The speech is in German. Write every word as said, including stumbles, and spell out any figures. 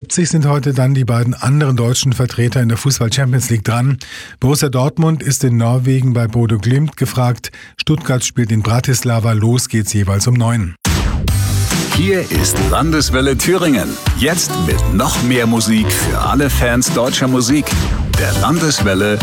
siebzig sind heute dann die beiden anderen deutschen Vertreter in der Fußball-Champions League dran. Borussia Dortmund ist in Norwegen bei Bodø Glimt gefragt. Stuttgart spielt in Bratislava. Los geht's jeweils um neun. Hier ist Landeswelle Thüringen. Jetzt mit noch mehr Musik für alle Fans deutscher Musik. Der Landeswelle